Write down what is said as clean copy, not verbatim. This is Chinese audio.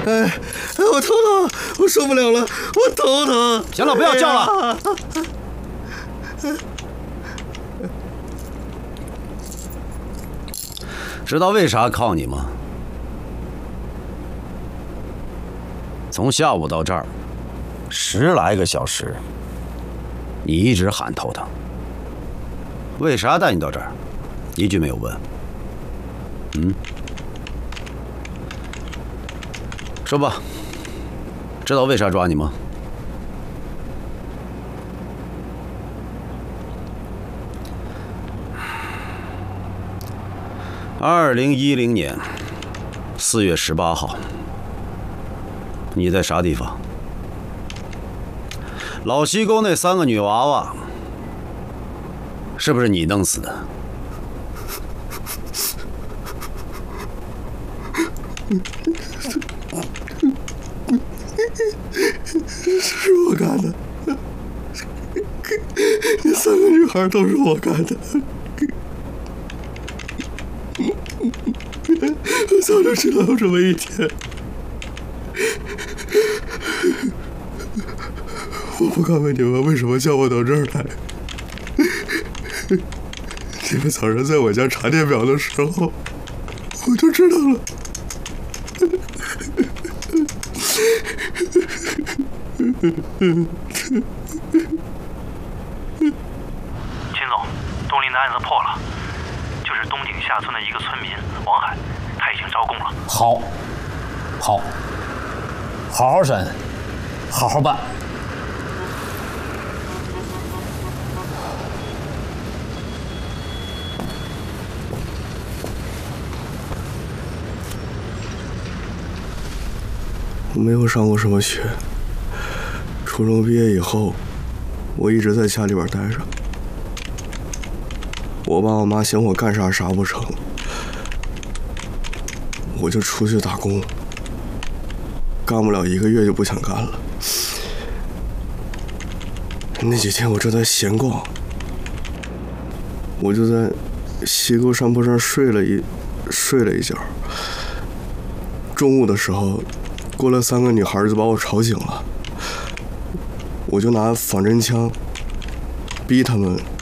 我头疼，我受不了了，我头疼。 行了，不要叫了。知道为啥铐你吗？从下午到这儿，10来个小时，你一直喊头疼。为啥带你到这儿？一句没有问。说吧，知道为啥抓你吗？2010年4月18号，你在啥地方？老西沟那3个女娃娃，是不是你弄死的？ 是我干的，那3个女孩都是我干的。我早就知道有这么一天。我不敢问你们为什么叫我到这儿来。你们早上在我家查电表的时候，我就知道了。 秦总，东林的案子破了，就是东井下村的一个村民王海，他已经招供了。 好，好好审，好好办。 我没有上过什么学，初中毕业以后，我一直在家里边待着。我爸我妈嫌我干啥不成，我就出去打工，干不了1个月就不想干了。那几天我正在闲逛，我就在西沟山坡上睡了一觉。中午的时候，过来3个女孩就把我吵醒了，我就拿仿真枪逼他们